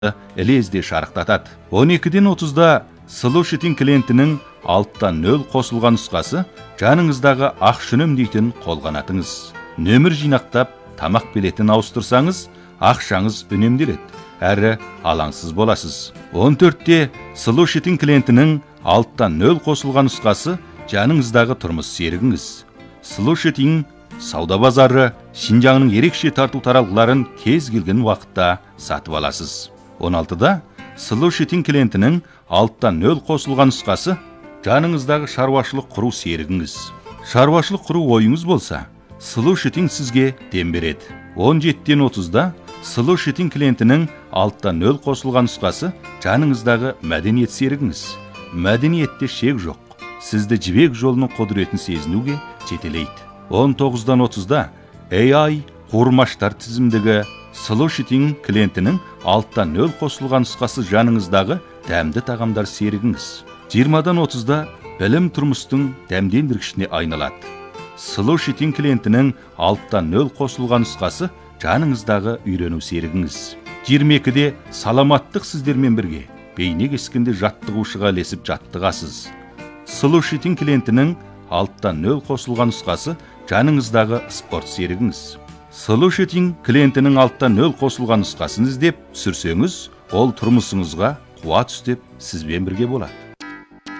лезде шарықтатады. 12-ден 30-да Solution клиентінің алттан 0 қосылған нұсқасы жаныңыздағы ақша үнемдейтін қолғанатыңыз. Нөмір жинақтап, тамақ билетін ауыстырсаңыз, ақшаңыз үнемделеді, әрі алаңсыз боласыз. 14-те Solution клиентінің алттан 0 қосылған нұсқасы жаныңыздағы тұрмыс серігіңіз. Solution сауда базары Шинжаңның ерекше тарту таралғыларын кез келген уақытта сатып аласыз. 16-да Solution клиентінің алттан 0 қосылған нұсқасы жаныңыздағы шаруашылық құру серігіңіз. Шаруашылық құру ойыңыз болса, Solution сізге дем береді. 17-ден 30-да Solution клиентінің алттан 0 қосылған нұсқасы жаныңыздағы мәдениет серігіңіз. Мәдениетте шек жоқ. Сізді жібек жолының құдіретін сезінуге жетелейді. 19-дан 30-да AI қуырмаштар тізімдегі Solution клиентінің алттан 0 қосылған нұсқасы жаныңыздағы дәмді тағамдар серігіңіз. 20-дан 30-да білім тұрмыстың дәмдендіргішіне айналады. Solution клиентінің алттан 0 қосылған нұсқасы жаныңыздағы үйрену серігіңіз. 22-де саламаттық сіздермен бірге бейне кескенде жаттығушыға ілесіп жаттығасыз. Solution клиентінің алттан 0 қосылған нұсқасы жаныңыздағы спорт серігіңіз. Solution клиентінің алттан 0 қосылған нұсқасын іздеп сүрсеңіз, ол тұрмысыңызға қуат үстеп сізбен бірге болады.